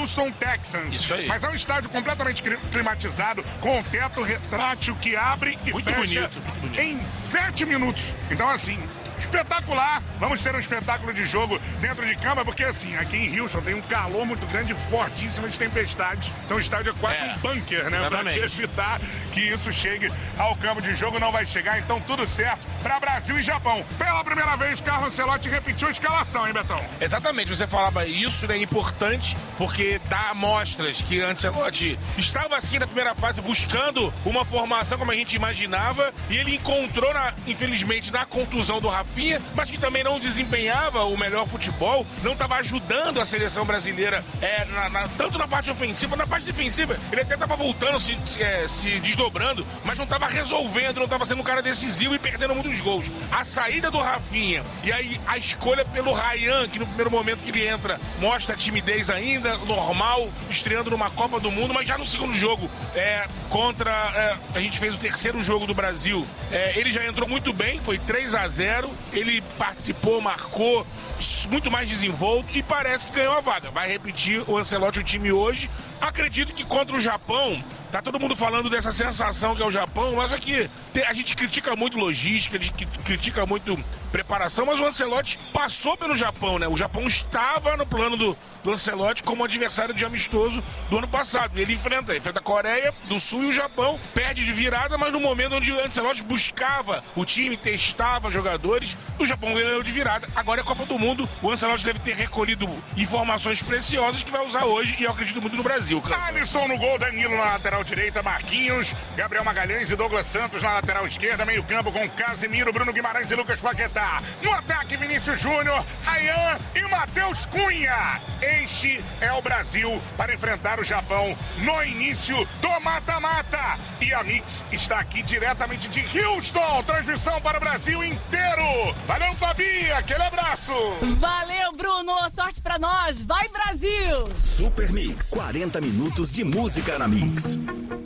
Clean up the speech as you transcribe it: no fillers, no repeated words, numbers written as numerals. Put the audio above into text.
Houston Texans. Isso aí. Mas é um estádio completamente climatizado, com um teto retrátil que abre e muito fecha bonito. em 7 minutos. Então, assim, espetacular. Vamos ter um espetáculo de jogo dentro de campo, porque assim, aqui em Houston tem um calor muito grande, fortíssimo de tempestades. Então o estádio é quase um bunker, né? Para evitar que isso chegue ao campo de jogo, não vai chegar. Então tudo certo para Brasil e Japão. Pela primeira vez, Carlo Ancelotti repetiu a escalação, hein, Betão? Exatamente, você falava isso, né? Importante, porque dá amostras que Ancelotti estava assim na primeira fase buscando uma formação como a gente imaginava, e ele encontrou, infelizmente, na contusão do Rafinha, mas que também não desempenhava o melhor futebol, não estava ajudando a seleção brasileira, tanto na parte ofensiva, na parte defensiva. Ele até estava voltando, se desdobrando, mas não estava resolvendo, não estava sendo um cara decisivo e perdendo muitos gols. A saída do Rafinha e aí a escolha pelo Ryan, que no primeiro momento que ele entra mostra timidez ainda, normal, estreando numa Copa do Mundo, mas já no segundo jogo, a gente fez o terceiro jogo do Brasil, ele já entrou muito bem, foi 3-0, ele participou, marcou, muito mais desenvolto e parece que ganhou a vaga. Vai repetir o Ancelotti o time hoje. Acredito que contra o Japão, tá todo mundo falando dessa sensação que é o Japão, mas aqui a gente critica muito logística, a gente critica muito preparação, mas o Ancelotti passou pelo Japão, né? O Japão estava no plano do Ancelotti como adversário de amistoso do ano passado. Ele enfrenta a Coreia do Sul e o Japão, perde de virada, mas no momento onde o Ancelotti buscava o time, testava jogadores, o Japão ganhou de virada. Agora é a Copa do Mundo, o Ancelotti deve ter recolhido informações preciosas que vai usar hoje, e eu acredito muito no Brasil. Alisson no gol, Danilo na lateral direita, Marquinhos, Gabriel Magalhães e Douglas Santos na lateral esquerda, meio campo com Casemiro, Bruno Guimarães e Lucas Paquetá. No ataque, Vinícius Júnior, Ryan e Matheus Cunha. Este é o Brasil para enfrentar o Japão no início do mata-mata. E a Mix está aqui diretamente de Houston, transmissão para o Brasil inteiro. Valeu, Fabi, aquele abraço. Valeu, Bruno, sorte pra nós, vai Brasil! Super Mix, 40 minutos de música na Mix.